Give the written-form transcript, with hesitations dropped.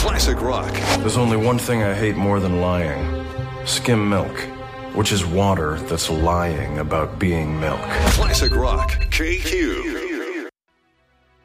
Classic rock. There's only one thing I hate more than lying. Skim milk, which is water that's lying about being milk. Classic rock. KQ.